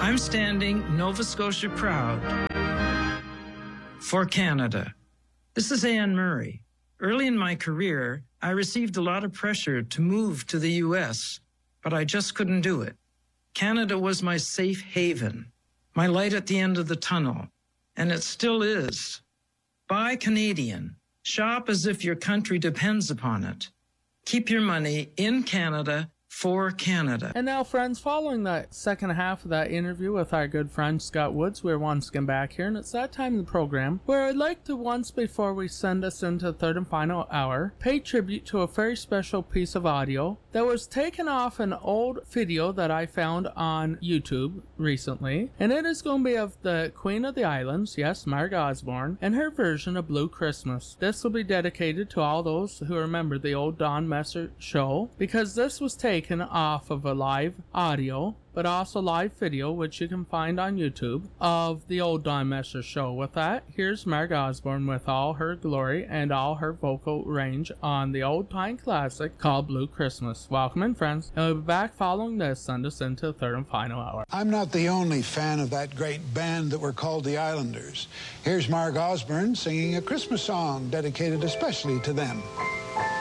I'm standing Nova Scotia proud for Canada. This is Anne Murray. Early in my career, I received a lot of pressure to move to the U.S., but I just couldn't do it. Canada was my safe haven, my light at the end of the tunnel, and it still is. Buy Canadian. Shop as if your country depends upon it. Keep your money in Canada for Canada. And now, friends, following that second half of that interview with our good friend Scott Woods, we're once again back here, and it's that time in the program where I'd like to, once before we send us into the third and final hour, pay tribute to a very special piece of audio that was taken off an old video that I found on YouTube recently, and it is going to be of the Queen of the Islands, yes, Margaret Osborne, and her version of Blue Christmas. This will be dedicated to all those who remember the old Don Messer show, because this was taken off of a live audio, but also live video, which you can find on YouTube, of the old Don Messer show. With that, here's Margaret Osborne with all her glory and all her vocal range on the old time classic called Blue Christmas. Welcome in, friends, and we'll be back following this, send us into the third and final hour. I'm not the only fan of that great band that were called the Islanders. Here's Marg Osborne singing a Christmas song dedicated especially to them.